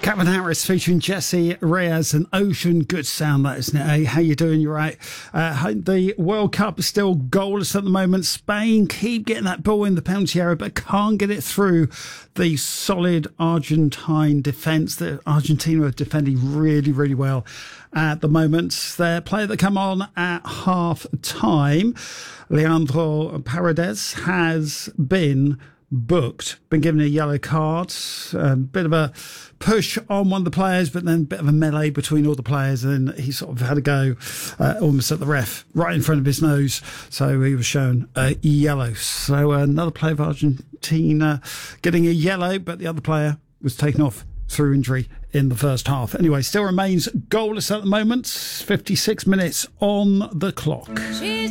Calvin Harris featuring Jesse Reyes and Ocean. Good sound, that, isn't it? Hey, how you doing? You're right. The World Cup is still goalless at the moment. Spain keep getting that ball in the penalty area, but can't get it through the solid Argentine defence. The Argentina are defending really, really well at the moment. Their player that come on at half time, Leandro Paredes, has been given a yellow card. Bit of a push on one of the players, but then a bit of a melee between all the players, and he sort of had a go almost at the ref right in front of his nose, so he was shown a yellow. So another player of Argentina getting a yellow, but the other player was taken off through injury in the first half. Anyway, still remains goalless at the moment. 56 minutes on the clock.